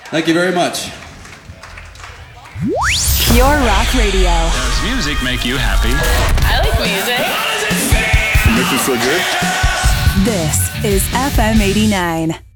Thank you very much. Pure Rock Radio. Does music make you happy? I like music. It makes me feel good. This is FM 89.